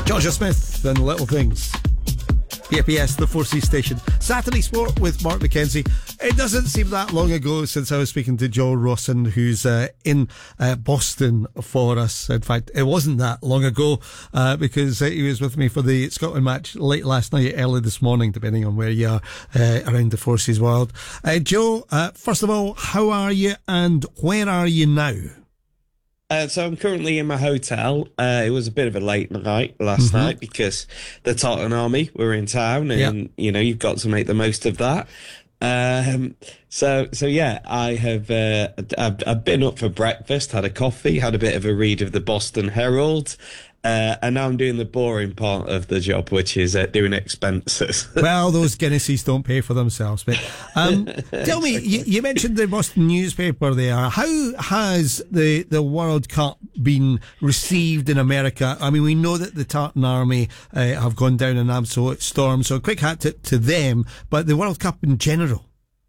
Georgia Smith and Little Things. PFBS, the 4C station. Saturday Sport with Mark McKenzie. It doesn't seem that long ago since I was speaking to Joe Rawson, who's in Boston for us. In fact, it wasn't that long ago because he was with me for the Scotland match late last night, early this morning, depending on where you are around the 4C's world. Joe, first of all, how are you and where are you now? So I'm currently in my hotel. It was a bit of a late night last night because the Tartan Army were in town, and you know you've got to make the most of that. So yeah, I have I've been up for breakfast, had a coffee, had a bit of a read of the Boston Herald. And now I'm doing the boring part of the job, which is doing expenses. Well, those Guinnesses don't pay for themselves. But tell me, you mentioned the Boston newspaper there. How has the World Cup been received in America? I mean, we know that the Tartan Army have gone down an absolute storm, so a quick hat tip to them, but the World Cup in general.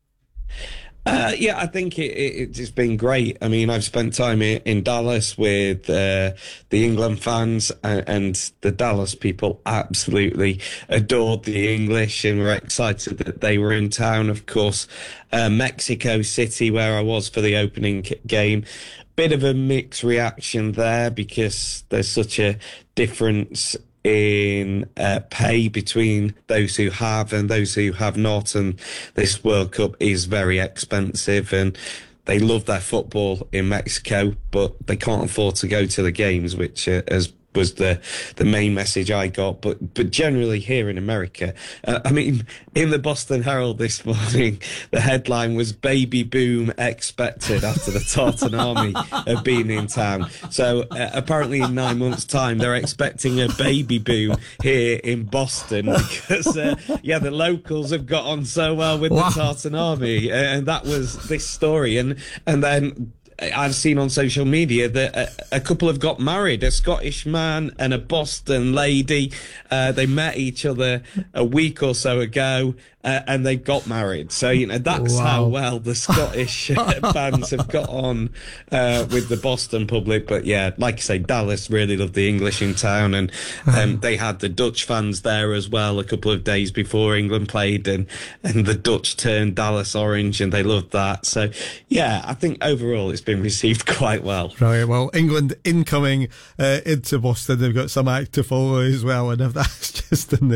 Yeah, I think it's been great. I mean, I've spent time in Dallas with the England fans, and the Dallas people absolutely adored the English and were excited that they were in town. Of course, Mexico City, where I was for the opening game, bit of a mixed reaction there because there's such a difference in pay between those who have and those who have not, and this World Cup is very expensive, and they love their football in Mexico, but they can't afford to go to the games, which was the main message I got. But generally here in America, I mean, in the Boston Herald this morning, the headline was "Baby Boom Expected" after the Tartan Army have been in town. So apparently in 9 months' time, they're expecting a baby boom here in Boston because, the locals have got on so well with the Tartan Army. And that was this story. And then I've seen on social media that a couple have got married, a Scottish man and a Boston lady. They met each other a week or so ago, and they got married. So, you know, that's how well the Scottish fans have got on with the Boston public. But yeah, like I say, Dallas really loved the English in town, and they had the Dutch fans there as well a couple of days before England played, and the Dutch turned Dallas orange, and they loved that. So yeah, I think overall it's been received quite well. Right, well, England incoming into Boston, they've got some act to follow as well, and if that's just in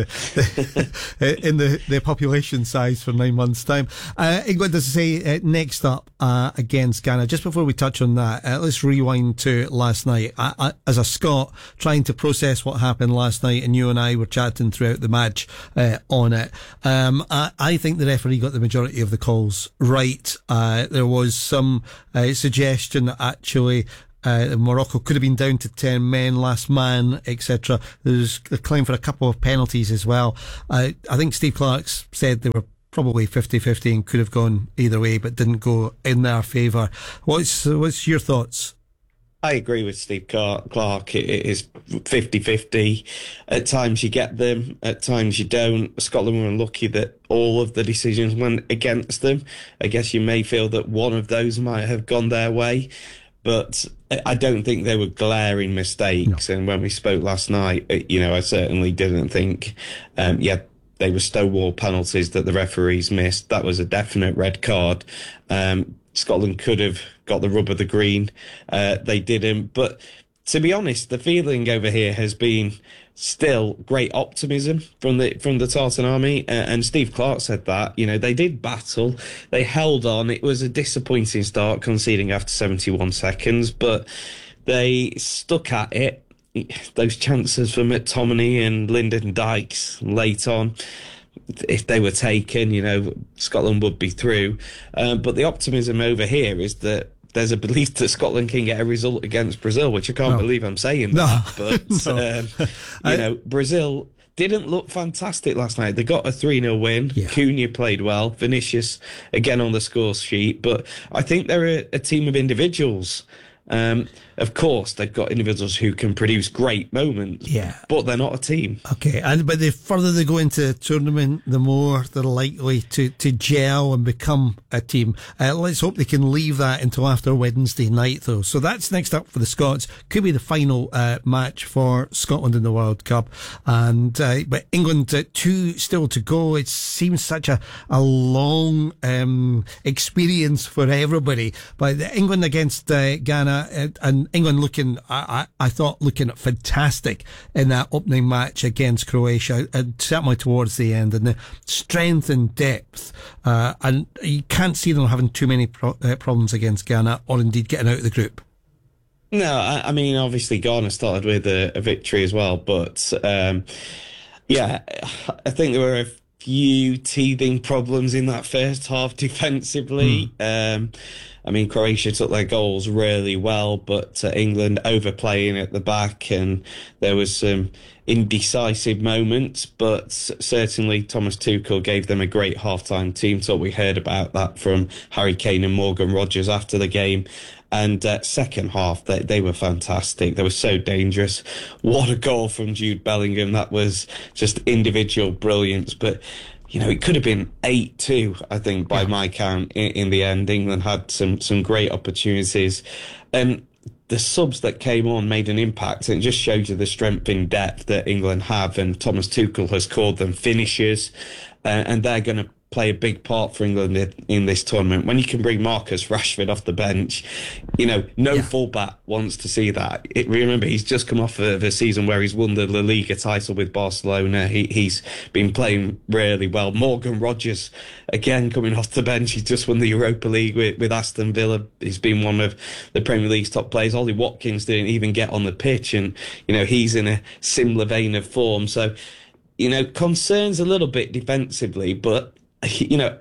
the population size for 9 months' time. England, as I say, next up against Ghana. Just before we touch on that, let's rewind to last night. I, as a Scot, trying to process what happened last night, and you and I were chatting throughout the match on it. I think the referee got the majority of the calls right. There was some suggestion that actually Morocco could have been down to 10 men, last man, etc. There's a claim for a couple of penalties as well. I think Steve Clarke's said they were probably 50-50 and could have gone either way, but didn't go in their favour. What's your thoughts? I agree with Steve Clarke. It is 50-50. At times you get them, at times you don't. Scotland were unlucky that all of the decisions went against them. I guess you may feel that one of those might have gone their way, but I don't think they were glaring mistakes. No. And when we spoke last night, I certainly didn't think, they were stonewall penalties that the referees missed. That was a definite red card. Scotland could have got the rub of the green. They didn't. But to be honest, the feeling over here has been still great optimism from the Tartan Army. And Steve Clarke said that, they did battle. They held on. It was a disappointing start, conceding after 71 seconds, but they stuck at it. Those chances for McTominay and Lyndon Dykes late on, if they were taken, Scotland would be through. But the optimism over here is that there's a belief that Scotland can get a result against Brazil, which I can't believe I'm saying that. But, Brazil didn't look fantastic last night. They got a 3-0 win. Yeah. Cunha played well. Vinicius, again, on the score sheet. But I think they're a team of individuals. Of course, they've got individuals who can produce great moments, but they're not a team. Okay, but the further they go into the tournament, the more they're likely to gel and become a team. Let's hope they can leave that until after Wednesday night, though. So that's next up for the Scots. Could be the final match for Scotland in the World Cup. And but England, 2 still to go. It seems such a long experience for everybody. But England against Ghana, and England looking, I thought, looking fantastic in that opening match against Croatia, and certainly towards the end, and the strength and depth, and you can't see them having too many problems against Ghana, or indeed getting out of the group. No, I mean, obviously Ghana started with a victory as well, but I think there were a few teething problems in that first half defensively. I mean, Croatia took their goals really well, but England overplaying at the back, and there was some indecisive moments, but certainly Thomas Tuchel gave them a great half-time team talk. We heard about that from Harry Kane and Morgan Rogers after the game. And second half, they were fantastic. They were so dangerous. What a goal from Jude Bellingham. That was just individual brilliance. But, you know, it could have been 8-2, I think, by my count in the end. England had some great opportunities. And the subs that came on made an impact. And it just shows you the strength in depth that England have. And Thomas Tuchel has called them finishers. And they're going to play a big part for England in this tournament. When you can bring Marcus Rashford off the bench, you know, no fullback wants to see that. Remember, he's just come off of a season where he's won the La Liga title with Barcelona. He's been playing really well. Morgan Rogers, again, coming off the bench. He's just won the Europa League with Aston Villa. He's been one of the Premier League's top players. Ollie Watkins didn't even get on the pitch, and, you know, he's in a similar vein of form. So, you know, concerns a little bit defensively, but, you know,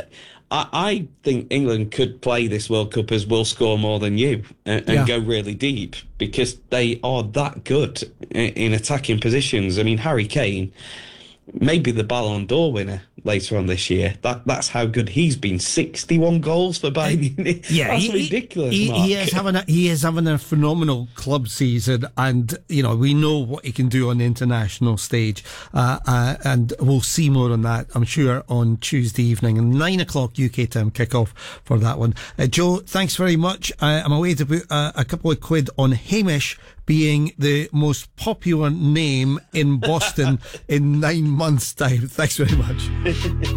I think England could play this World Cup as we'll score more than you and go really deep, because they are that good in attacking positions. I mean, Harry Kane, maybe the Ballon d'Or winner later on this year. That's how good he's been. 61 goals for Bayern Munich. That's ridiculous. He is having a phenomenal club season, and, you know, we know what he can do on the international stage, and we'll see more on that, I'm sure, on Tuesday evening, 9 o'clock UK time kickoff for that one. Joe, thanks very much. I'm away to put a couple of quid on Hamish being the most popular name in Boston in 9 months' time. Thanks very much.